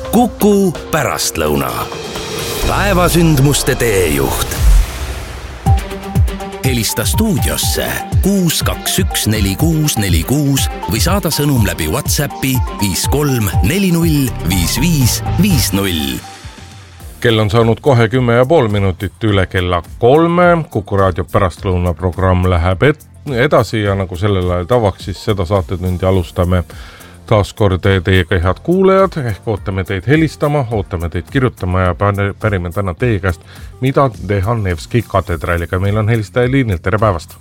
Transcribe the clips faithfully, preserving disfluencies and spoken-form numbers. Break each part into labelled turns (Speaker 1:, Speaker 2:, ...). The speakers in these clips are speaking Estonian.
Speaker 1: Kuku pärastlõuna. Päevasündmuste teejuht. Helista stuudiosse kuus kaks üks neli kuus neli kuus või saada sõnum läbi WhatsAppi viis kolm neli null viis viis viis null.
Speaker 2: Kell on saanud kohe kümme ja pool minutit üle kella kolme. Kuku raadio pärastlõuna programm läheb edasi ja nagu sellel ajal tavaks, siis seda saatetundi alustame taas kord teiega head kuulajad, ehk ootame teid helistama, ootame teid kirjutama ja pärime täna teie käest, mida teha Nevski katedraaliga. Meil on helistaja liinil, tere päevast!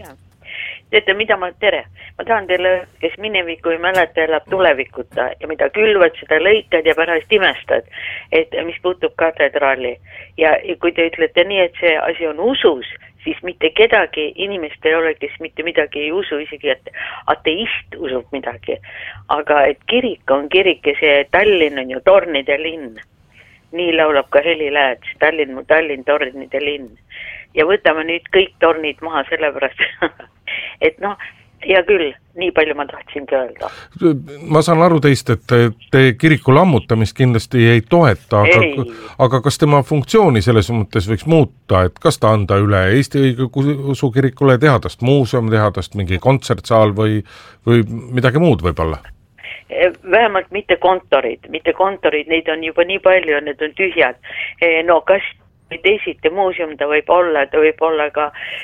Speaker 3: Teete, mida ma, tere, ma tahan teile, kes mineviku ei mäleta, elab tulevikuta ja mida külvad, seda lõikad ja pärast imestad, et mis puutub katedraali. Ja kui te ütlete nii, et see asi on usus, siis mitte kedagi inimest ei ole, kes mitte midagi ei usu, isegi et ateist usub midagi. Aga et kirik on kirik ja see Tallinn on ju tornide linn. Nii laulab ka Heli Lääts, Tallinn, mu Tallinn, tornide linn. Ja võtame nüüd kõik tornid maha sellepärast, et noh, ja küll, nii palju ma tahtsingi öelda.
Speaker 2: Ma saan aru teist, et te kiriku lammutamist kindlasti ei toeta, aga, aga kas tema funktsiooni selles mõttes võiks muuta, et kas ta anda üle Eesti õigeusu kirikule, teha tast muuseum, teha tast mingi kontsertsaal või, või midagi muud võib-olla?
Speaker 3: Vähemalt mitte kontorid, mitte kontorid, neid on juba nii palju, need on tühjad. No kas teisite muuseum ta võib olla, ta võib olla ka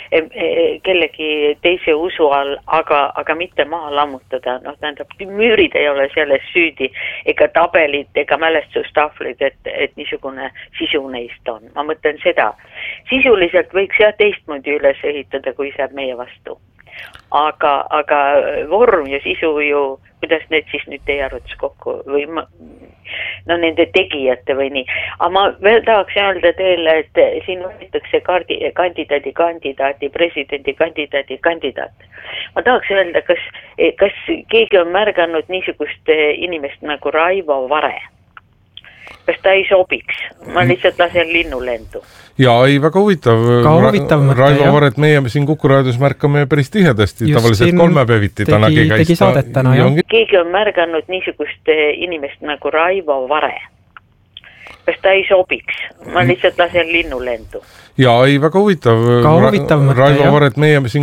Speaker 3: kellegi teise usu all, aga, aga mitte maha lammutada. Noh, tähendab, müürid ei ole selles süüdi, ega tabelid, ega mälestustahvlid, et, et niisugune sisu neist on. Ma mõtlen seda. Sisuliselt võiks jah teistmoodi üles ehitada, kui saab meie vastu. Aga, aga vorm ja sisu ju, kuidas need siis nüüd teie arvates kokku või ma, no nende tegijate või nii. Aga ma veel tahaks öelda teile, et siin võetakse kandidaadi kandidaati, presidendi kandidaadi kandidaat. Ma tahaks öelda, kas, kas keegi on märganud niisugust inimest nagu Raivo Vare? Kas ta ei sobiks? Ma lihtsalt lasen linnulendu.
Speaker 2: Ja ei, väga huvitav.
Speaker 4: Ka huvitav mõte,
Speaker 2: Raivo Varet meie siin Kuku raadios märkame päris tihedasti.
Speaker 4: Just
Speaker 2: tavaliselt kolmepäeviti
Speaker 4: tegi, tegi saadetana.
Speaker 3: Keegi on märganud niisugust inimest nagu Raivo Vare. Kas ta ei sobiks? Ma lihtsalt lasen linnulendu.
Speaker 2: Ja ei, väga huvitav.
Speaker 4: Ka huvitav mõte,
Speaker 2: Raivo Varet meie siin